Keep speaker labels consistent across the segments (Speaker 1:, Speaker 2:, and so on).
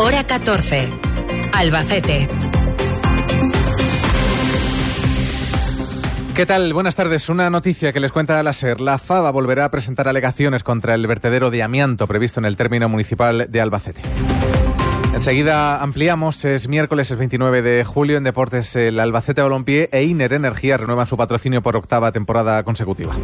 Speaker 1: Hora 14. Albacete.
Speaker 2: ¿Qué tal? Buenas tardes. Una noticia que les cuenta la SER. La FABA volverá a presentar alegaciones contra el vertedero de amianto previsto en el término municipal de Albacete. Enseguida ampliamos. Es miércoles, el 29 de julio. En deportes, el Albacete Balompié e Iner Energía renuevan su patrocinio por 8ª temporada consecutiva.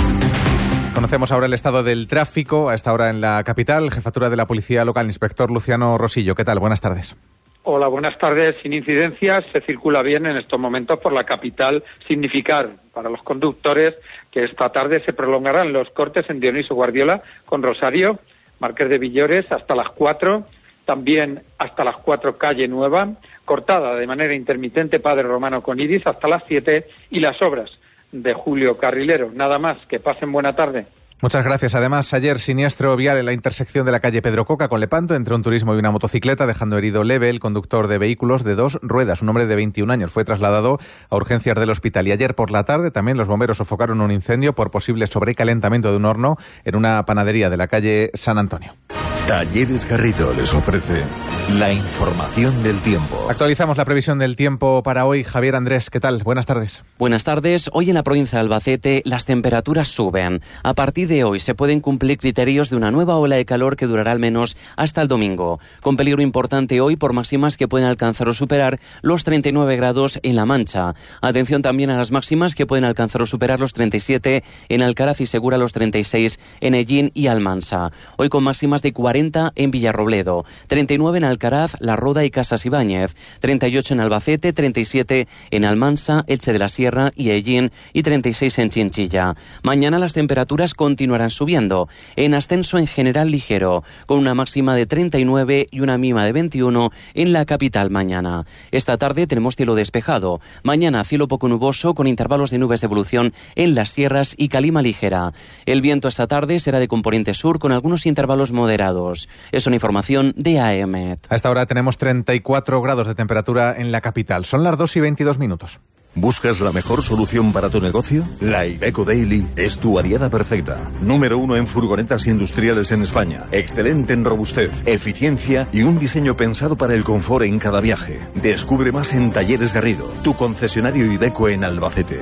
Speaker 2: Conocemos ahora el estado del tráfico a esta hora en la capital. Jefatura de la Policía Local, inspector Luciano Rosillo. ¿Qué tal? Buenas tardes.
Speaker 3: Hola, buenas tardes. Sin incidencias, se circula bien en estos momentos por la capital. Significar para los conductores que esta tarde se prolongarán los cortes en Dioniso Guardiola con Rosario, Marqués de Villores hasta las 4, también hasta las 4 Calle Nueva, cortada de manera intermitente Padre Romano con Iris hasta las 7 y las obras de Julio Carrilero. Nada más, que pasen buena tarde.
Speaker 2: Muchas gracias. Además, ayer siniestro vial en la intersección de la calle Pedro Coca con Lepanto entre un turismo y una motocicleta, dejando herido leve el conductor de vehículos de 2 ruedas. Un hombre de 21 años fue trasladado a urgencias del hospital. Y ayer por la tarde también los bomberos sofocaron un incendio por posible sobrecalentamiento de un horno en una panadería de la calle San Antonio.
Speaker 4: Talleres Garrido les ofrece la información del tiempo.
Speaker 2: Actualizamos la previsión del tiempo para hoy. Javier Andrés, ¿qué tal? Buenas tardes.
Speaker 5: Buenas tardes. Hoy en la provincia de Albacete las temperaturas suben. A partir de hoy se pueden cumplir criterios de una nueva ola de calor que durará al menos hasta el domingo. Con peligro importante hoy por máximas que pueden alcanzar o superar los 39 grados en La Mancha. Atención también a las máximas que pueden alcanzar o superar los 37 en Alcaraz y Segura, los 36 en Ellín y Almansa. Hoy con máximas de 40 en Villarrobledo, 39 en Alcaraz, La Roda y Casas Ibáñez, 38 en Albacete, 37 en Almansa, Elche de la Sierra y Ellín y 36 en Chinchilla. Mañana las temperaturas continuarán subiendo, en ascenso en general ligero, con una máxima de 39 y una mínima de 21 en la capital mañana. Esta tarde tenemos cielo despejado. Mañana cielo poco nuboso con intervalos de nubes de evolución en las sierras y calima ligera. El viento esta tarde será de componente sur con algunos intervalos moderados. Es una información de AEMET.
Speaker 2: A esta hora tenemos 34 grados de temperatura en la capital. Son las 2:22.
Speaker 4: ¿Buscas la mejor solución para tu negocio? La Iveco Daily es tu aliada perfecta. Número 1 en furgonetas industriales en España. Excelente en robustez, eficiencia y un diseño pensado para el confort en cada viaje. Descubre más en Talleres Garrido, tu concesionario Iveco en Albacete.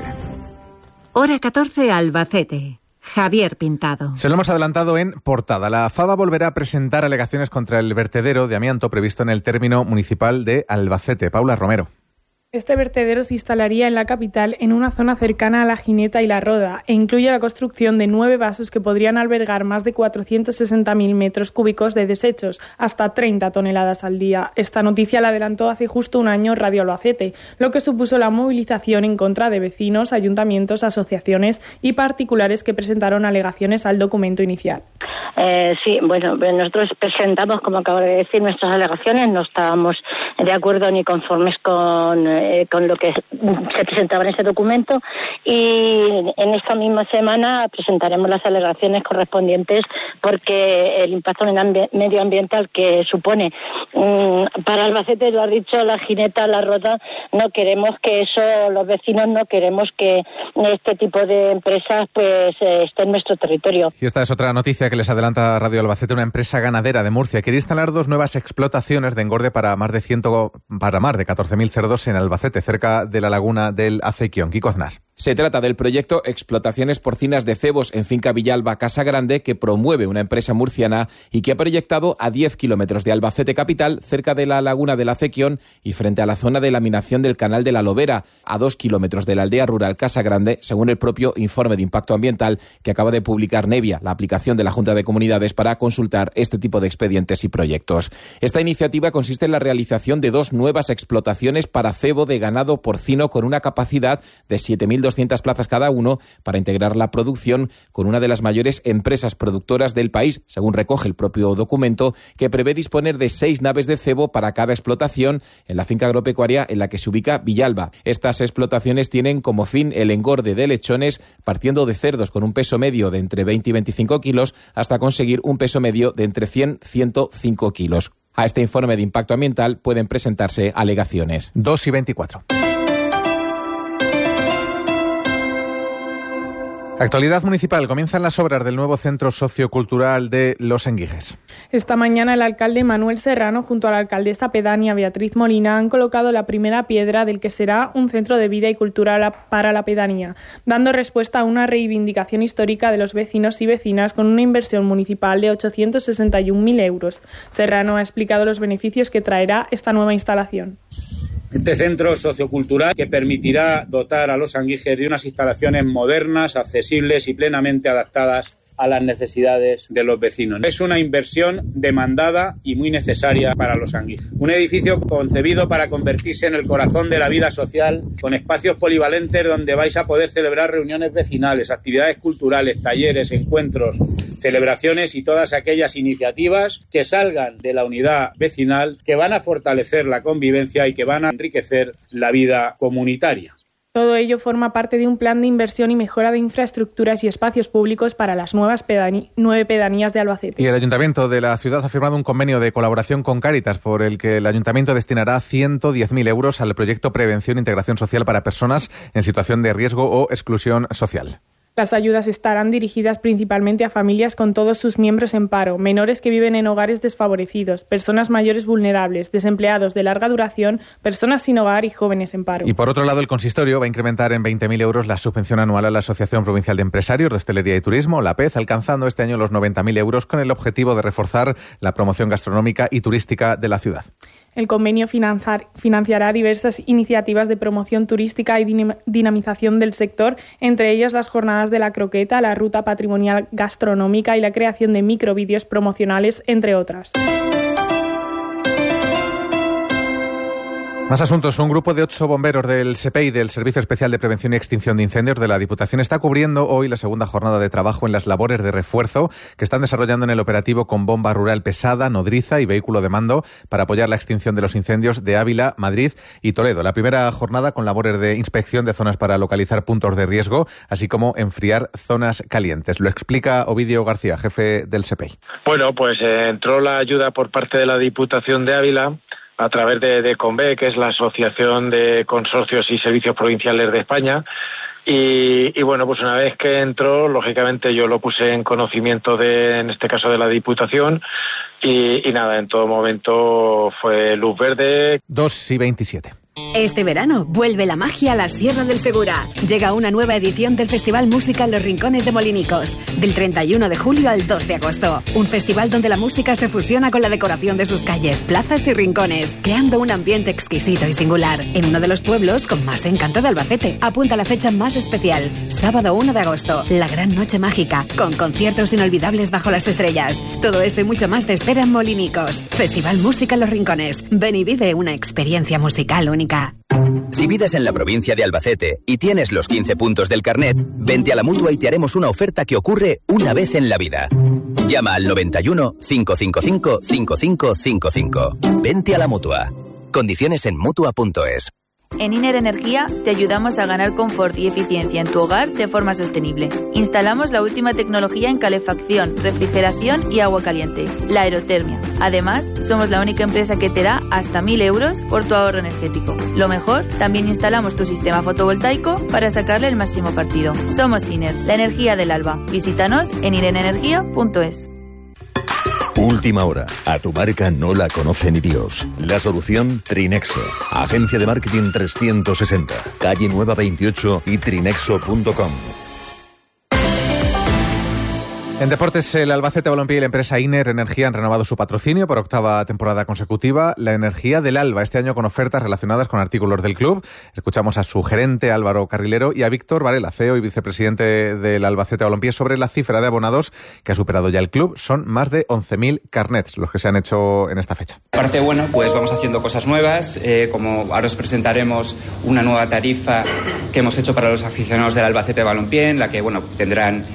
Speaker 1: Hora 14, Albacete. Javier Pintado.
Speaker 2: Se lo hemos adelantado en portada. La FABA volverá a presentar alegaciones contra el vertedero de amianto previsto en el término municipal de Albacete. Paula Romero.
Speaker 6: Este vertedero se instalaría en la capital en una zona cercana a La Gineta y La Roda e incluye la construcción de 9 vasos que podrían albergar más de 460.000 metros cúbicos de desechos, hasta 30 toneladas al día. Esta noticia la adelantó hace justo un año Radio Albacete, lo que supuso la movilización en contra de vecinos, ayuntamientos, asociaciones y particulares que presentaron alegaciones al documento inicial.
Speaker 7: Sí, bueno, nosotros presentamos, como acabo de decir, nuestras alegaciones. No estábamos de acuerdo ni conformes con lo que se presentaba en ese documento, y en esta misma semana presentaremos las alegaciones correspondientes porque el impacto medioambiental que supone para Albacete, lo ha dicho La Gineta, La Roda, no queremos que eso, los vecinos no queremos que este tipo de empresas pues esté en nuestro territorio.
Speaker 2: Y esta es otra noticia que les adelanta Radio Albacete. Una empresa ganadera de Murcia quiere instalar 2 nuevas explotaciones de engorde para más de 14.000 cerdos en Albacete, cerca de la laguna del Acequión. Kiko Aznar.
Speaker 8: Se trata del proyecto Explotaciones Porcinas de Cebos en Finca Villalba Casa Grande, que promueve una empresa murciana y que ha proyectado a 10 kilómetros de Albacete capital, cerca de la laguna del Acequión y frente a la zona de laminación del canal de la Lobera, a 2 kilómetros de la aldea rural Casa Grande, según el propio informe de impacto ambiental que acaba de publicar Nevia, la aplicación de la Junta de Comunidades para consultar este tipo de expedientes y proyectos. Esta iniciativa consiste en la realización de 2 nuevas explotaciones para cebo de ganado porcino con una capacidad de 7.200 plazas cada uno para integrar la producción con una de las mayores empresas productoras del país, según recoge el propio documento, que prevé disponer de 6 naves de cebo para cada explotación en la finca agropecuaria en la que se ubica Villalba. Estas explotaciones tienen como fin el engorde de lechones partiendo de cerdos con un peso medio de entre 20 y 25 kilos hasta conseguir un peso medio de entre 100 y 105 kilos. A este informe de impacto ambiental pueden presentarse alegaciones.
Speaker 2: 2:24. Actualidad municipal. Comienzan las obras del nuevo centro sociocultural de Los Enguijes.
Speaker 6: Esta mañana el alcalde Manuel Serrano junto a la alcaldesa pedánea Beatriz Molina han colocado la primera piedra del que será un centro de vida y cultura para la pedanía, dando respuesta a una reivindicación histórica de los vecinos y vecinas con una inversión municipal de 861.000 euros. Serrano ha explicado los beneficios que traerá esta nueva instalación.
Speaker 9: Este centro sociocultural que permitirá dotar a Los Enguijes de unas instalaciones modernas, accesibles y plenamente adaptadas a las necesidades de los vecinos. Es una inversión demandada y muy necesaria para Los Enguijes. Un edificio concebido para convertirse en el corazón de la vida social, con espacios polivalentes donde vais a poder celebrar reuniones vecinales, actividades culturales, talleres, encuentros, celebraciones y todas aquellas iniciativas que salgan de la unidad vecinal, que van a fortalecer la convivencia y que van a enriquecer la vida comunitaria.
Speaker 6: Todo ello forma parte de un plan de inversión y mejora de infraestructuras y espacios públicos para las 9 pedanías de Albacete.
Speaker 2: Y el Ayuntamiento de la ciudad ha firmado un convenio de colaboración con Cáritas por el que el Ayuntamiento destinará 110.000 euros al proyecto Prevención e Integración Social para personas en situación de riesgo o exclusión social.
Speaker 6: Las ayudas estarán dirigidas principalmente a familias con todos sus miembros en paro, menores que viven en hogares desfavorecidos, personas mayores vulnerables, desempleados de larga duración, personas sin hogar y jóvenes en paro.
Speaker 2: Y por otro lado, el consistorio va a incrementar en 20.000 euros la subvención anual a la Asociación Provincial de Empresarios de Hostelería y Turismo, la APEZ, alcanzando este año los 90.000 euros con el objetivo de reforzar la promoción gastronómica y turística de la ciudad.
Speaker 6: El convenio financiará diversas iniciativas de promoción turística y dinamización del sector, entre ellas las jornadas de la croqueta, la ruta patrimonial gastronómica y la creación de microvídeos promocionales, entre otras.
Speaker 2: Más asuntos. Un grupo de 8 bomberos del SEPEI, del Servicio Especial de Prevención y Extinción de Incendios de la Diputación, está cubriendo hoy la segunda jornada de trabajo en las labores de refuerzo que están desarrollando en el operativo con bomba rural pesada, nodriza y vehículo de mando para apoyar la extinción de los incendios de Ávila, Madrid y Toledo. La primera jornada con labores de inspección de zonas para localizar puntos de riesgo, así como enfriar zonas calientes. Lo explica Ovidio García, jefe del SEPEI.
Speaker 10: Bueno, pues entró la ayuda por parte de la Diputación de Ávila a través de CONVE, que es la Asociación de Consorcios y Servicios Provinciales de España. Y bueno, pues una vez que entró, lógicamente yo lo puse en conocimiento en este caso de la Diputación y nada, en todo momento fue luz verde.
Speaker 2: 2:27.
Speaker 11: Este verano vuelve la magia a la Sierra del Segura. Llega una nueva edición del Festival Música en los Rincones de Molinicos, del 31 de julio al 2 de agosto. Un festival donde la música se fusiona con la decoración de sus calles, plazas y rincones, creando un ambiente exquisito y singular, en uno de los pueblos con más encanto de Albacete. Apunta la fecha más especial, sábado 1 de agosto, la gran noche mágica, con conciertos inolvidables bajo las estrellas. Todo esto y mucho más te espera en Molinicos. Festival Música en los Rincones. Ven y vive una experiencia musical única.
Speaker 12: Si vives en la provincia de Albacete y tienes los 15 puntos del carnet, vente a la Mutua y te haremos una oferta que ocurre una vez en la vida. Llama al 91 555 5555. Vente a la Mutua. Condiciones en Mutua.es.
Speaker 13: En Iner Energía te ayudamos a ganar confort y eficiencia en tu hogar de forma sostenible. Instalamos la última tecnología en calefacción, refrigeración y agua caliente, la aerotermia. Además, somos la única empresa que te da hasta 1.000 euros por tu ahorro energético. Lo mejor, también instalamos tu sistema fotovoltaico para sacarle el máximo partido. Somos Iner, la energía del alba. Visítanos en inerenergia.es.
Speaker 4: Última hora. A tu marca no la conoce ni Dios. La solución, Trinexo. Agencia de Marketing 360. Calle Nueva 28 y trinexo.com.
Speaker 2: En deportes, el Albacete Balompié y la empresa Iner Energía han renovado su patrocinio por 8ª temporada consecutiva, la energía del Alba, este año con ofertas relacionadas con artículos del club. Escuchamos a su gerente Álvaro Carrilero y a Víctor Varela, CEO y vicepresidente del Albacete Balompié, sobre la cifra de abonados que ha superado ya el club. Son más de 11.000 carnets los que se han hecho en esta fecha.
Speaker 14: Aparte, bueno, pues vamos haciendo cosas nuevas, como ahora os presentaremos una nueva tarifa que hemos hecho para los aficionados del Albacete Balompié, en la que, bueno, tendrán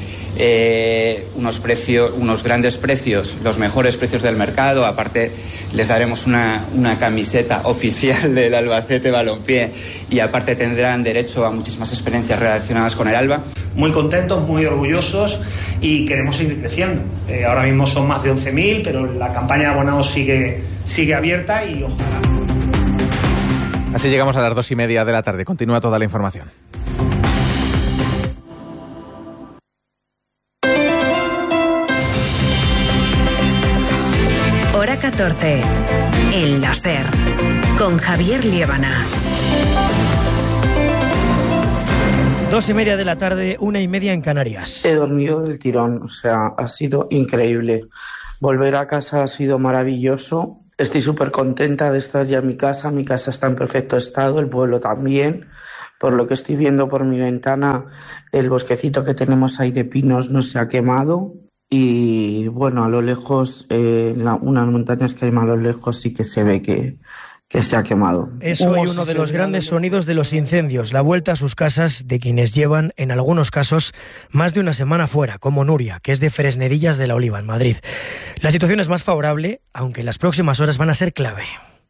Speaker 14: unos grandes precios, los mejores precios del mercado. Aparte les daremos una camiseta oficial del Albacete Balompié y aparte tendrán derecho a muchísimas experiencias relacionadas con el Alba.
Speaker 15: Muy contentos, muy orgullosos y queremos seguir creciendo. Ahora mismo son más de 11.000, pero la campaña de abonados sigue abierta y ojalá.
Speaker 2: Así llegamos a las 2:30 de la tarde. Continúa toda la información.
Speaker 1: Hora 14. En la SER. Con Javier Liébana.
Speaker 16: 2:30 de la tarde, 1:30 en Canarias.
Speaker 17: He dormido del tirón, o sea, ha sido increíble. Volver a casa ha sido maravilloso. Estoy súper contenta de estar ya en mi casa está en perfecto estado, el pueblo también. Por lo que estoy viendo por mi ventana, el bosquecito que tenemos ahí de pinos no se ha quemado. Y bueno, a lo lejos, unas montañas que hay más a lo lejos sí que se ve que se ha quemado.
Speaker 16: Es hoy uno de los grandes sonidos de los incendios, la vuelta a sus casas de quienes llevan, en algunos casos, más de una semana fuera, como Nuria, que es de Fresnedillas de la Oliva, en Madrid. La situación es más favorable, aunque las próximas horas van a ser clave.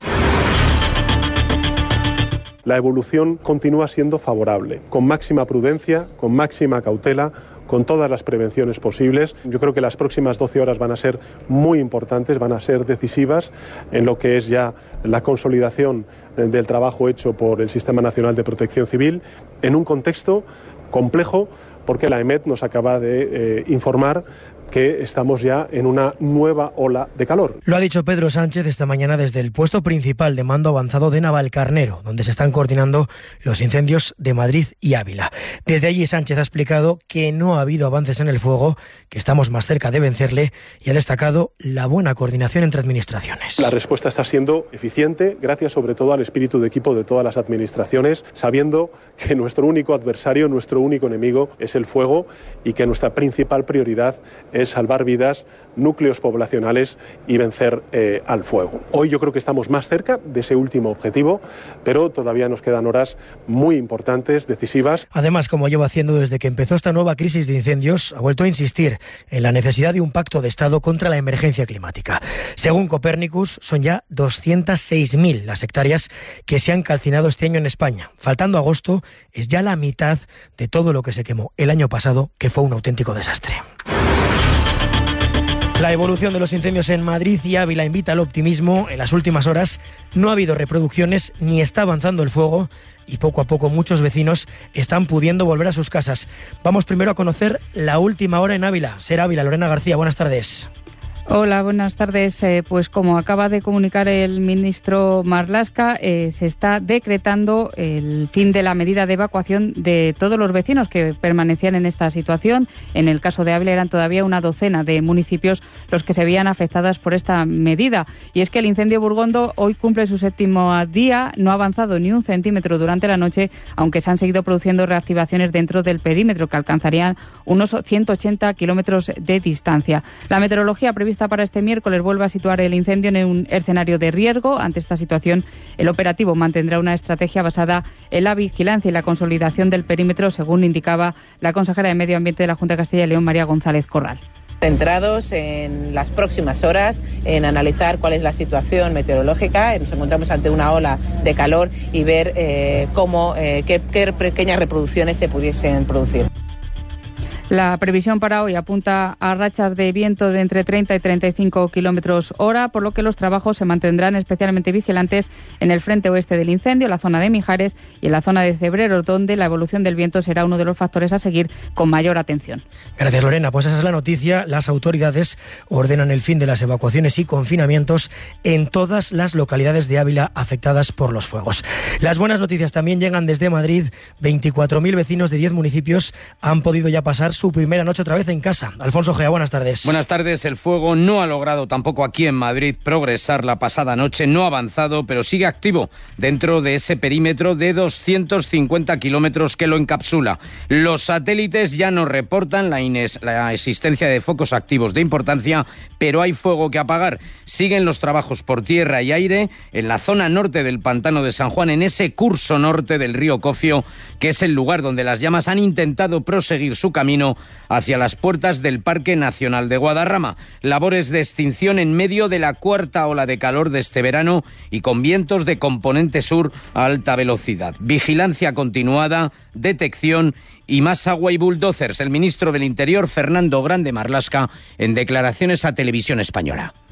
Speaker 18: La evolución continúa siendo favorable, con máxima prudencia, con máxima cautela, con todas las prevenciones posibles. Yo creo que las próximas 12 horas van a ser muy importantes, van a ser decisivas en lo que es ya la consolidación del trabajo hecho por el Sistema Nacional de Protección Civil en un contexto complejo, porque la EMET nos acaba de informar que estamos ya en una nueva ola de calor.
Speaker 16: Lo ha dicho Pedro Sánchez esta mañana desde el puesto principal de mando avanzado de Navalcarnero, donde se están coordinando los incendios de Madrid y Ávila. Desde allí Sánchez ha explicado que no ha habido avances en el fuego, que estamos más cerca de vencerle, y ha destacado la buena coordinación entre administraciones.
Speaker 18: La respuesta está siendo eficiente, gracias sobre todo al espíritu de equipo de todas las administraciones, sabiendo que nuestro único adversario, nuestro único enemigo es el fuego y que nuestra principal prioridad es salvar vidas, núcleos poblacionales y vencer al fuego. Hoy yo creo que estamos más cerca de ese último objetivo, pero todavía nos quedan horas muy importantes, decisivas.
Speaker 16: Además, como lleva haciendo desde que empezó esta nueva crisis de incendios, ha vuelto a insistir en la necesidad de un pacto de Estado contra la emergencia climática. Según Copernicus, son ya 206.000 las hectáreas que se han calcinado este año en España. Faltando agosto, es ya la mitad de todo lo que se quemó el año pasado, que fue un auténtico desastre. La evolución de los incendios en Madrid y Ávila invita al optimismo. En las últimas horas no ha habido reproducciones ni está avanzando el fuego y poco a poco muchos vecinos están pudiendo volver a sus casas. Vamos primero a conocer la última hora en Ávila. SER Ávila, Lorena García, buenas tardes.
Speaker 19: Hola, buenas tardes. Pues como acaba de comunicar el ministro Marlaska, se está decretando el fin de la medida de evacuación de todos los vecinos que permanecían en esta situación. En el caso de Ávila eran todavía una docena de municipios los que se veían afectados por esta medida. Y es que el incendio Burgondo hoy cumple su 7º día, no ha avanzado ni un centímetro durante la noche, aunque se han seguido produciendo reactivaciones dentro del perímetro que alcanzarían unos 180 kilómetros de distancia. La meteorología prevista para este miércoles vuelve a situar el incendio en un escenario de riesgo. Ante esta situación, el operativo mantendrá una estrategia basada en la vigilancia y la consolidación del perímetro, según indicaba la consejera de Medio Ambiente de la Junta de Castilla y León, María González Corral.
Speaker 20: Centrados en las próximas horas, en analizar cuál es la situación meteorológica. Nos encontramos ante una ola de calor y ver qué pequeñas reproducciones se pudiesen producir.
Speaker 19: La previsión para hoy apunta a rachas de viento de entre 30 y 35 kilómetros hora, por lo que los trabajos se mantendrán especialmente vigilantes en el frente oeste del incendio, la zona de Mijares y en la zona de Cebreros, donde la evolución del viento será uno de los factores a seguir con mayor atención.
Speaker 16: Gracias, Lorena. Pues esa es la noticia. Las autoridades ordenan el fin de las evacuaciones y confinamientos en todas las localidades de Ávila afectadas por los fuegos. Las buenas noticias también llegan desde Madrid. 24.000 vecinos de 10 municipios han podido ya pasar su primera noche otra vez en casa. Alfonso Gea, buenas tardes.
Speaker 21: Buenas tardes. El fuego no ha logrado tampoco aquí en Madrid progresar la pasada noche, no ha avanzado, pero sigue activo dentro de ese perímetro de 250 kilómetros que lo encapsula. Los satélites ya nos reportan la existencia de focos activos de importancia, pero hay fuego que apagar. Siguen los trabajos por tierra y aire en la zona norte del pantano de San Juan, en ese curso norte del río Cofio, que es el lugar donde las llamas han intentado proseguir su camino hacia las puertas del Parque Nacional de Guadarrama. Labores de extinción en medio de la cuarta ola de calor de este verano y con vientos de componente sur a alta velocidad. Vigilancia continuada, detección y más agua y bulldozers. El ministro del Interior, Fernando Grande Marlaska, en declaraciones a Televisión Española.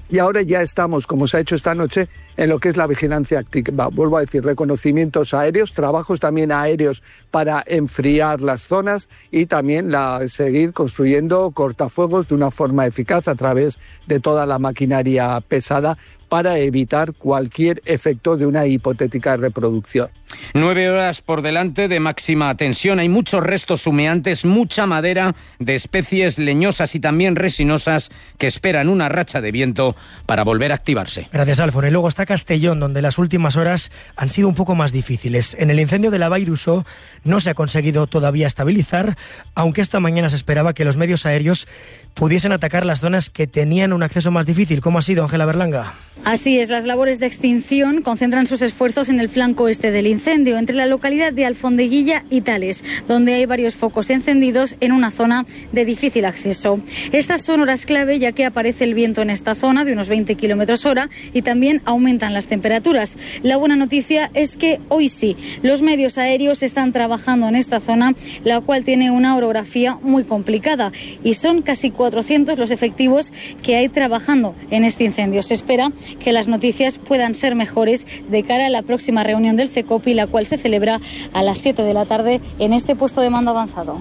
Speaker 3: y ahora ya estamos, como se ha hecho esta noche, en lo que es la vigilancia activa. Vuelvo a decir, reconocimientos aéreos, trabajos también aéreos para enfriar las zonas y también seguir construyendo cortafuegos de una forma eficaz a través de toda la maquinaria pesada para evitar cualquier efecto de una hipotética reproducción.
Speaker 21: 9 horas por delante de máxima tensión. Hay muchos restos humeantes, mucha madera de especies leñosas y también resinosas que esperan una racha de viento para volver a activarse.
Speaker 16: Gracias, Alfon. Y luego está Castellón, donde las últimas horas han sido un poco más difíciles. En el incendio de la Vall d'Uixó no se ha conseguido todavía estabilizar, aunque esta mañana se esperaba que los medios aéreos pudiesen atacar las zonas que tenían un acceso más difícil. ¿Cómo ha sido, Ángela Berlanga?
Speaker 22: Así es, las labores de extinción concentran sus esfuerzos en el flanco este del incendio, entre la localidad de Alfondeguilla y Tales, donde hay varios focos encendidos en una zona de difícil acceso. Estas son horas clave, ya que aparece el viento en esta zona de unos 20 kilómetros hora y también aumentan las temperaturas. La buena noticia es que hoy sí, los medios aéreos están trabajando en esta zona, la cual tiene una orografía muy complicada, y son casi 400 los efectivos que hay trabajando en este incendio. Se espera que las noticias puedan ser mejores de cara a la próxima reunión del CECOPI, la cual se celebra a las 7 de la tarde en este puesto de mando avanzado.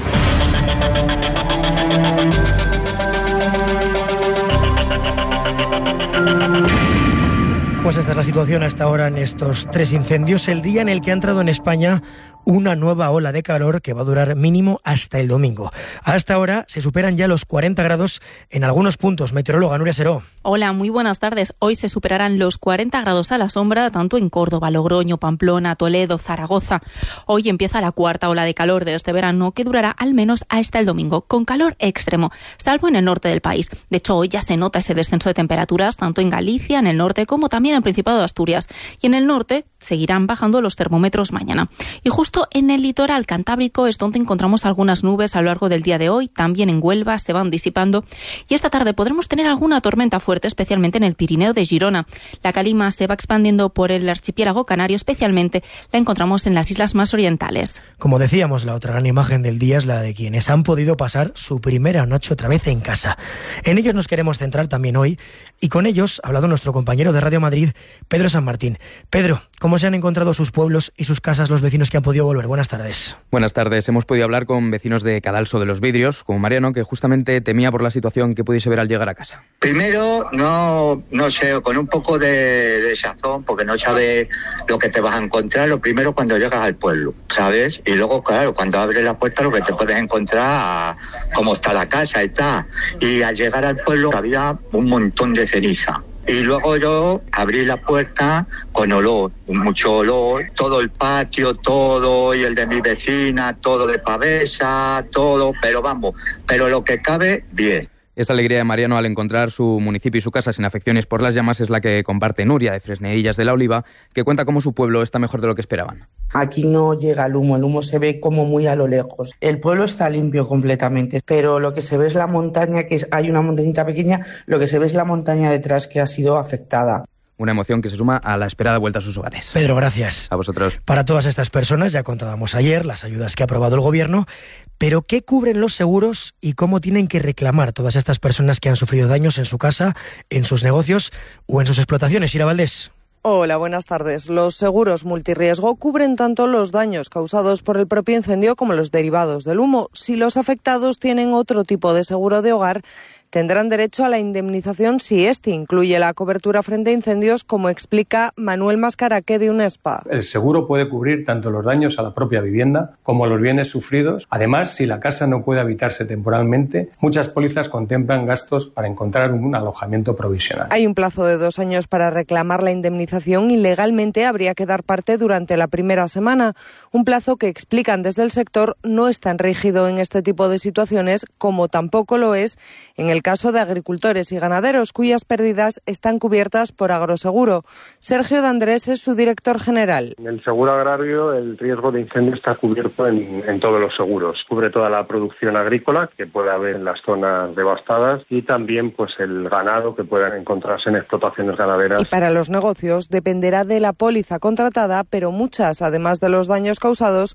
Speaker 16: Pues esta es la situación hasta ahora en estos 3 incendios, el día en el que ha entrado en España una nueva ola de calor que va a durar mínimo hasta el domingo. Hasta ahora se superan ya los 40 grados en algunos puntos. Meteoróloga Nuria Seró.
Speaker 23: Hola, muy buenas tardes. Hoy se superarán los 40 grados a la sombra, tanto en Córdoba, Logroño, Pamplona, Toledo, Zaragoza. Hoy empieza la cuarta ola de calor de este verano, que durará al menos hasta el domingo, con calor extremo, salvo en el norte del país. De hecho, hoy ya se nota ese descenso de temperaturas, tanto en Galicia, en el norte, como también en el Principado de Asturias. Y en el norte seguirán bajando los termómetros mañana. Y justo en el litoral cantábrico es donde encontramos algunas nubes a lo largo del día de hoy. También en Huelva se van disipando. Y esta tarde podremos tener alguna tormenta fuerte, especialmente en el Pirineo de Girona. La calima se va expandiendo por el archipiélago canario, especialmente la encontramos en las islas más orientales.
Speaker 16: Como decíamos, la otra gran imagen del día es la de quienes han podido pasar su primera noche otra vez en casa. En ellos nos queremos centrar también hoy, y con ellos ha hablado nuestro compañero de Radio Madrid, Pedro San Martín. Pedro, ¿cómo se han encontrado sus pueblos y sus casas los vecinos que han podido volver? Buenas tardes.
Speaker 24: Buenas tardes. Hemos podido hablar con vecinos de Cadalso de los Vidrios, como Mariano, que justamente temía por la situación que pudiese ver al llegar a casa.
Speaker 25: Primero, no sé, con un poco de desazón, porque no sabes lo que te vas a encontrar. Lo primero cuando llegas al pueblo, ¿sabes? Y luego, claro, cuando abres la puerta lo que te puedes encontrar, cómo está la casa y tal. Y al llegar al pueblo había un montón de ceniza. Y luego yo abrí la puerta con olor, mucho olor, todo el patio, todo, y el de mi vecina, todo de pavesa, todo, pero vamos, pero lo que cabe, bien.
Speaker 24: Esa alegría de Mariano al encontrar su municipio y su casa sin afecciones por las llamas es la que comparte Nuria, de Fresnedillas de la Oliva, que cuenta cómo su pueblo está mejor de lo que esperaban.
Speaker 17: Aquí no llega el humo se ve como muy a lo lejos. El pueblo está limpio completamente, pero lo que se ve es la montaña, hay una montañita pequeña, lo que se ve es la montaña detrás que ha sido afectada.
Speaker 24: Una emoción que se suma a la esperada vuelta a sus hogares.
Speaker 16: Pedro, gracias.
Speaker 24: A vosotros.
Speaker 16: Para todas estas personas, ya contábamos ayer las ayudas que ha aprobado el Gobierno, pero ¿qué cubren los seguros y cómo tienen que reclamar todas estas personas que han sufrido daños en su casa, en sus negocios o en sus explotaciones? Ira Valdés.
Speaker 26: Hola, buenas tardes. Los seguros multirriesgo cubren tanto los daños causados por el propio incendio como los derivados del humo. Si los afectados tienen otro tipo de seguro de hogar, tendrán derecho a la indemnización si este incluye la cobertura frente a incendios, como explica Manuel Mascaraque de UNESPA.
Speaker 27: El seguro puede cubrir tanto los daños a la propia vivienda como a los bienes sufridos. Además, si la casa no puede habitarse temporalmente, muchas pólizas contemplan gastos para encontrar un alojamiento provisional.
Speaker 26: Hay un plazo de 2 años para reclamar la indemnización y legalmente habría que dar parte durante la primera semana. Un plazo que, explican desde el sector, no es tan rígido en este tipo de situaciones como tampoco lo es en el caso de agricultores y ganaderos cuyas pérdidas están cubiertas por Agroseguro. Sergio de Andrés es su director general.
Speaker 10: En el seguro agrario el riesgo de incendio está cubierto en todos los seguros. Cubre toda la producción agrícola que puede haber en las zonas devastadas y también pues el ganado que puedan encontrarse en explotaciones ganaderas.
Speaker 26: Y para los negocios dependerá de la póliza contratada, pero muchas, además de los daños causados,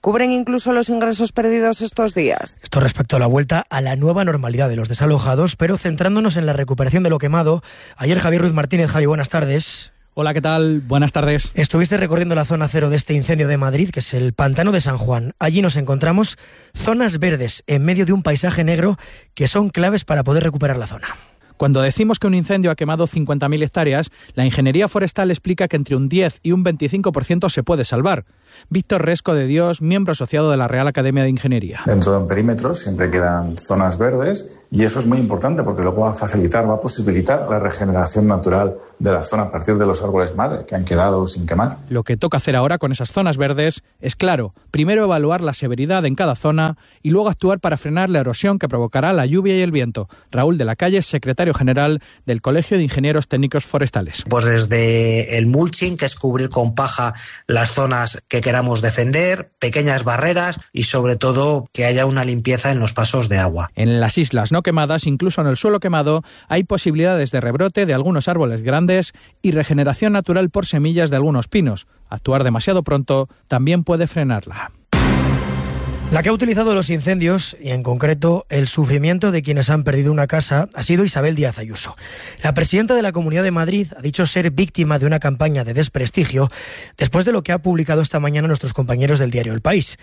Speaker 26: cubren incluso los ingresos perdidos estos días.
Speaker 16: Esto respecto a la vuelta a la nueva normalidad de los desalojados, pero centrándonos en la recuperación de lo quemado. Ayer Javier Ruiz Martínez. Javi, buenas tardes.
Speaker 5: Hola, ¿qué tal? Buenas tardes.
Speaker 16: Estuviste recorriendo la zona cero de este incendio de Madrid, que es el Pantano de San Juan. Allí nos encontramos zonas verdes en medio de un paisaje negro que son claves para poder recuperar la zona.
Speaker 5: Cuando decimos que un incendio ha quemado 50.000 hectáreas, la ingeniería forestal explica que entre un 10 y un 25% se puede salvar. Víctor Resco de Dios, miembro asociado de la Real Academia de Ingeniería.
Speaker 6: Dentro de un perímetro siempre quedan zonas verdes y eso es muy importante porque luego va a posibilitar la regeneración natural de la zona a partir de los árboles madre que han quedado sin quemar.
Speaker 5: Lo que toca hacer ahora con esas zonas verdes es, claro, primero evaluar la severidad en cada zona y luego actuar para frenar la erosión que provocará la lluvia y el viento. Raúl de la Calle, secretario general del Colegio de Ingenieros Técnicos Forestales.
Speaker 7: Pues desde el mulching, que es cubrir con paja las zonas que queramos defender, pequeñas barreras y sobre todo que haya una limpieza en los pasos de agua.
Speaker 5: En las islas no quemadas, incluso en el suelo quemado, hay posibilidades de rebrote de algunos árboles grandes y regeneración natural por semillas de algunos pinos. Actuar demasiado pronto también puede frenarla.
Speaker 16: La que ha utilizado los incendios, y en concreto el sufrimiento de quienes han perdido una casa, ha sido Isabel Díaz Ayuso. La presidenta de la Comunidad de Madrid ha dicho ser víctima de una campaña de desprestigio después de lo que ha publicado esta mañana nuestros compañeros del diario El País.